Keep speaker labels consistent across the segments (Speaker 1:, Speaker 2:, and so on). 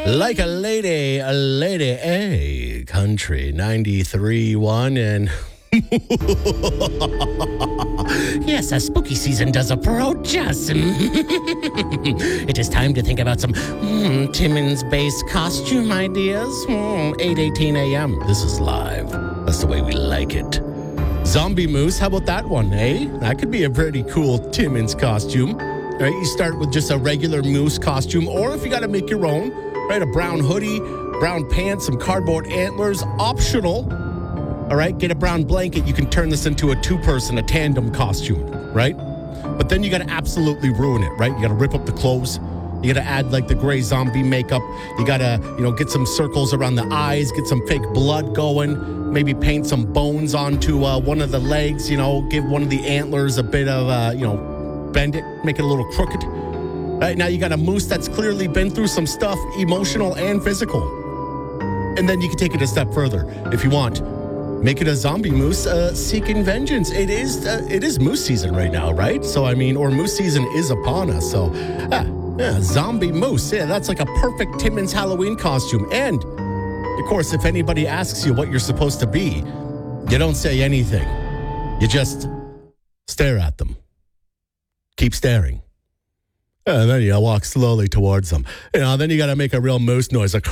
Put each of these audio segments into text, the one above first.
Speaker 1: Like a lady, A, Country 93.1, and yes, a spooky season does approach us. It is time to think about some Timmins-based costume ideas. 8:18 a.m. This is live. That's the way we like it. Zombie moose, how about that one, eh? That could be a pretty cool Timmins costume. Right, you start with just a regular moose costume, or if you got to make your own, right, a brown hoodie, brown pants, some cardboard antlers, optional. All right, get a brown blanket. You can turn this into a two-person, a tandem costume, right? But then you got to absolutely ruin it, right? You got to rip up the clothes. You got to add like the gray zombie makeup. You got to, get some circles around the eyes, get some fake blood going, maybe paint some bones onto one of the legs, give one of the antlers a bit of, bend it, make it a little crooked. Right, now you got a moose that's clearly been through some stuff, emotional and physical. And then you can take it a step further if you want. Make it a zombie moose seeking vengeance. It is moose season right now, right? So, or moose season is upon us. So, zombie moose. Yeah, that's like a perfect Timmins Halloween costume. And, of course, if anybody asks you what you're supposed to be, you don't say anything. You just stare at them. Keep staring. And then you walk slowly towards them. Then you got to make a real moose noise. Like,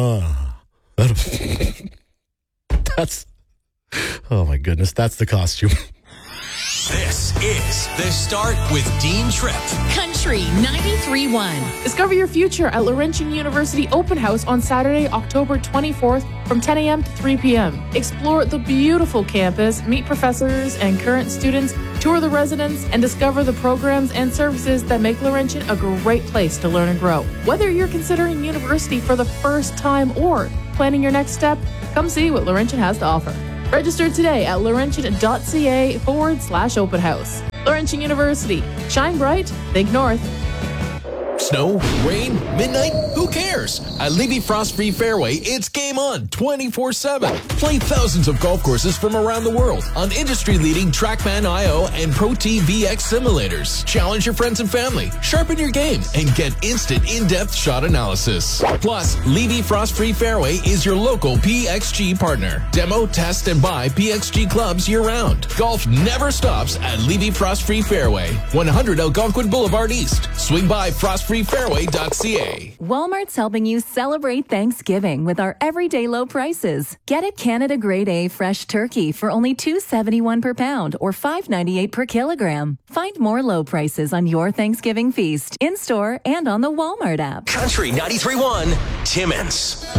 Speaker 1: that's... Oh, my goodness. That's the costume.
Speaker 2: This is The Start with Dean Tripp.
Speaker 3: Country 93.1.
Speaker 4: Discover your future at Laurentian University Open House on Saturday, October 24th from 10 a.m. to 3 p.m. Explore the beautiful campus, meet professors and current students, tour the residents, and discover the programs and services that make Laurentian a great place to learn and grow. Whether you're considering university for the first time or planning your next step, come see what Laurentian has to offer. Register today at laurentian.ca/open house. Laurentian University. Shine bright, think north.
Speaker 2: Snow, rain, midnight, who cares? At Levy Frost Free Fairway, it's game on 24/7. Play thousands of golf courses from around the world on industry-leading TrackMan IO and Pro T VX simulators. Challenge your friends and family, sharpen your game, and get instant in-depth shot analysis. Plus, Levy Frost Free Fairway is your local PXG partner. Demo, test, and buy PXG clubs year-round. Golf never stops at Levy Frost Free Fairway, 100 Algonquin Boulevard East. Swing by frostfreefairway.ca.
Speaker 5: Walmart's helping you celebrate Thanksgiving with our everyday low prices. Get it Canada Grade A fresh turkey for only $2.71 per pound or $5.98 per kilogram. Find more low prices on your Thanksgiving feast in-store and on the Walmart app.
Speaker 2: Country 93.1, Timmins.